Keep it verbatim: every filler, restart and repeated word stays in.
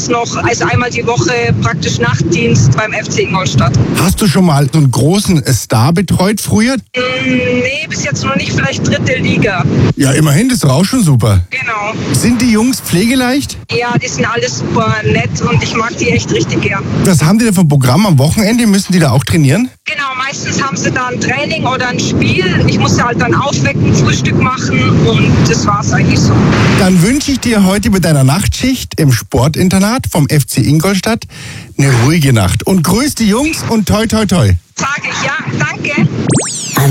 jetzt noch, also einmal die Woche praktisch Nachtdienst beim F C Ingolstadt. Hast du schon mal so einen großen Star betreut früher? Mm, nee, bis jetzt noch nicht, vielleicht dritte Liga. Ja, immerhin, das ist auch schon super. Genau. Sind die Jungs pflegeleicht? Ja, die sind alle super nett und ich mag die echt richtig gern. Was haben die denn für ein Programm am Wochenende? Müssen die da auch trainieren? Genau, meistens haben sie da ein Training oder ein Spiel. Ich muss sie halt dann aufwecken, Frühstück machen und das war's eigentlich so. Dann wünsche ich dir heute bei deiner Nachtschicht im Sportinternat vom F C Ingolstadt eine ruhige Nacht. Und grüß die Jungs und toi toi toi. Sag ich, ja, danke.